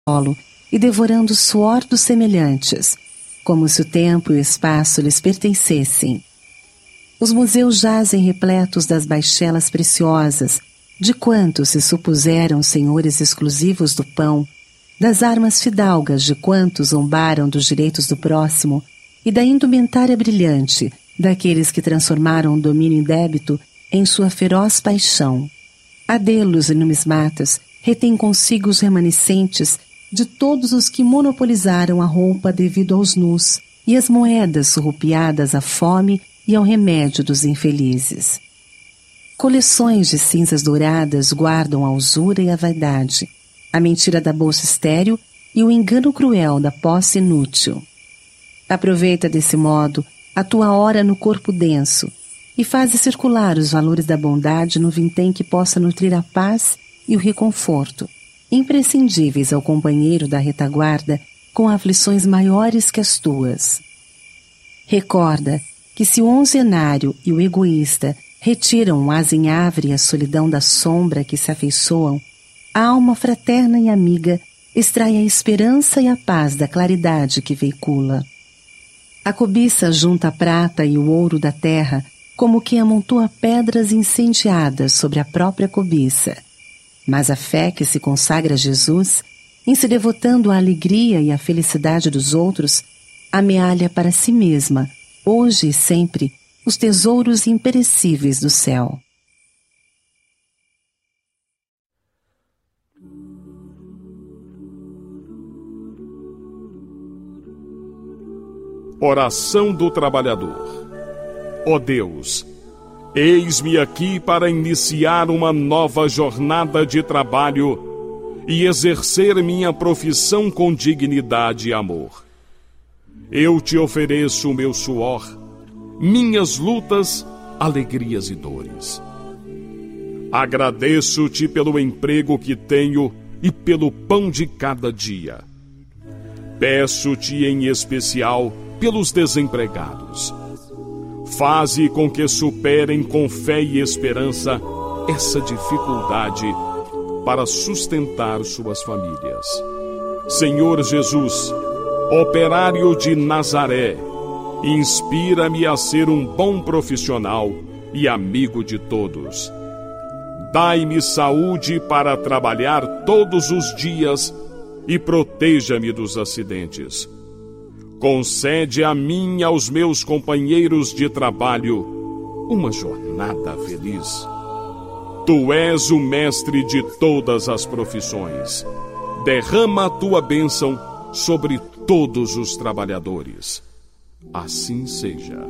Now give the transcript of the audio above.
solo e devorando o suor dos semelhantes, como se o tempo e o espaço lhes pertencessem. Os museus jazem repletos das baixelas preciosas, de quantos se supuseram senhores exclusivos do pão, das armas fidalgas de quantos zombaram dos direitos do próximo e da indumentária brilhante daqueles que transformaram o domínio indébito em sua feroz paixão. Adelos e numismatas retêm consigo os remanescentes de todos os que monopolizaram a roupa devido aos nus e as moedas surrupiadas à fome e ao remédio dos infelizes. Coleções de cinzas douradas guardam a usura e a vaidade, a mentira da bolsa estéril e o engano cruel da posse inútil. Aproveita desse modo a tua hora no corpo denso e faze circular os valores da bondade no vintém que possa nutrir a paz e o reconforto, imprescindíveis ao companheiro da retaguarda com aflições maiores que as tuas. Recorda que se o onzenário e o egoísta retiram o azinhavre e a solidão da sombra que se afeiçoam, a alma fraterna e amiga extrai a esperança e a paz da claridade que veicula. A cobiça junta a prata e o ouro da terra como quem amontoa pedras incendiadas sobre a própria cobiça. Mas a fé que se consagra a Jesus, em se devotando à alegria e à felicidade dos outros, amealha para si mesma, hoje e sempre, os tesouros imperecíveis do céu. Oração do Trabalhador. Ó Deus, eis-me aqui para iniciar uma nova jornada de trabalho e exercer minha profissão com dignidade e amor. Eu te ofereço o meu suor, minhas lutas, alegrias e dores. Agradeço-te pelo emprego que tenho e pelo pão de cada dia. Peço-te em especial pelos desempregados. Faze com que superem com fé e esperança essa dificuldade para sustentar suas famílias. Senhor Jesus, operário de Nazaré, inspira-me a ser um bom profissional e amigo de todos. Dai-me saúde para trabalhar todos os dias e proteja-me dos acidentes. Concede a mim e aos meus companheiros de trabalho uma jornada feliz. Tu és o mestre de todas as profissões. Derrama a tua bênção sobre todos os trabalhadores. Assim seja.